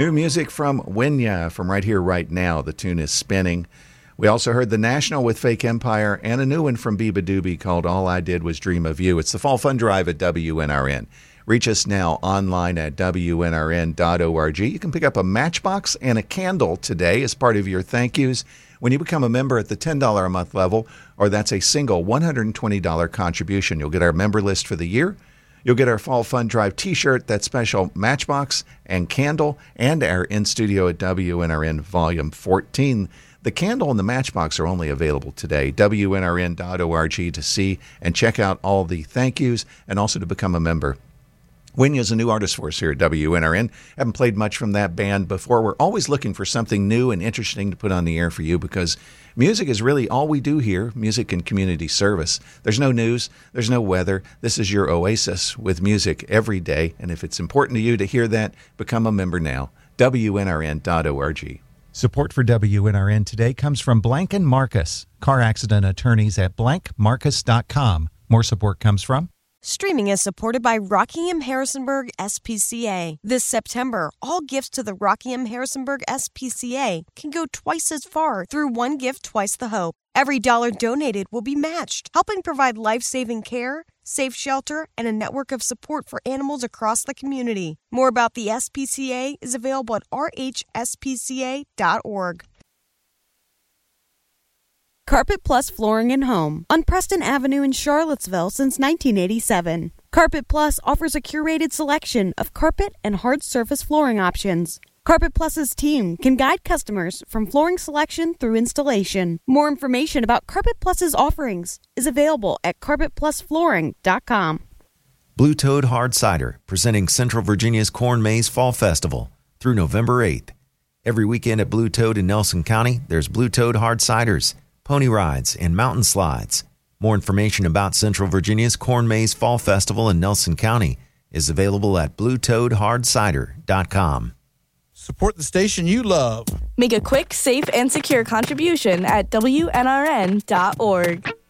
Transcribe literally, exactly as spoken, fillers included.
New music from Winya from Right Here, Right Now. The tune is Spinning. We also heard The National with Fake Empire and a new one from Biba Doobie called All I Did Was Dream of You. It's the Fall Fun Drive at W N R N. Reach us now online at W N R N dot org. You can pick up a matchbox and a candle today as part of your thank yous when you become a member at the ten dollars a month level, or that's a single one hundred twenty dollars contribution. You'll get our member list for the year. You'll get our Fall Fun Drive t-shirt, that special matchbox and candle, and our in-studio at W N R N Volume fourteen. The candle and the matchbox are only available today. W N R N dot org to see and check out all the thank yous and also to become a member. Winya is a new artist for us here at W N R N. Haven't played much from that band before. We're always looking for something new and interesting to put on the air for you because music is really all we do here, music and community service. There's no news. There's no weather. This is your oasis with music every day. And if it's important to you to hear that, become a member now. W N R N dot org. Support for W N R N today comes from Blank and Marcus, car accident attorneys at blank marcus dot com. More support comes from Streaming is supported by Rockingham Harrisonburg S P C A. This September, all gifts to the Rockingham Harrisonburg S P C A can go twice as far through One Gift, Twice the Hope. Every dollar donated will be matched, helping provide life-saving care, safe shelter, and a network of support for animals across the community. More about the S P C A is available at r h s p c a dot org. Carpet Plus Flooring and Home on Preston Avenue in Charlottesville since nineteen eighty-seven. Carpet Plus offers a curated selection of carpet and hard surface flooring options. Carpet Plus's team can guide customers from flooring selection through installation. More information about Carpet Plus's offerings is available at carpet plus flooring dot com. Blue Toad Hard Cider, presenting Central Virginia's Corn Maze Fall Festival through November eighth. Every weekend at Blue Toad in Nelson County, there's Blue Toad Hard Ciders, pony rides, and mountain slides. More information about Central Virginia's Corn Maze Fall Festival in Nelson County is available at blue toad hard cider dot com. Support the station you love. Make a quick, safe, and secure contribution at W N R N dot org.